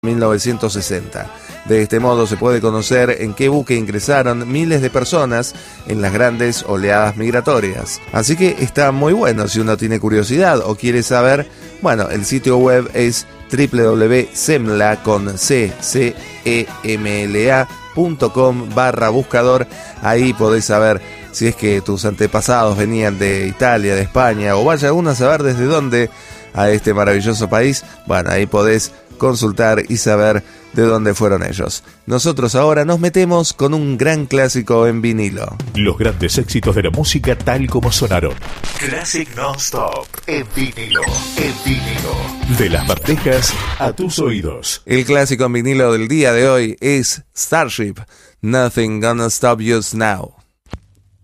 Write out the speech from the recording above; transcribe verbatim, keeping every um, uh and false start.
mil novecientos sesenta. De este modo se puede conocer en qué buque ingresaron miles de personas en las grandes oleadas migratorias. Así que está muy bueno si uno tiene curiosidad o quiere saber. Bueno, el sitio web es doble u doble u doble u punto semla con c c e m l a punto com barra buscador. Ahí podés saber si es que tus antepasados venían de Italia, de España, o vaya uno a saber desde dónde a este maravilloso país. Bueno, ahí podés consultar y saber de dónde fueron ellos. Nosotros ahora nos metemos con un gran clásico en vinilo. Los grandes éxitos de la música tal como sonaron. Classic Non-Stop en vinilo, en vinilo. De las bandejas a tus oídos. El clásico en vinilo del día de hoy es Starship, Nothing Gonna Stop Us Now.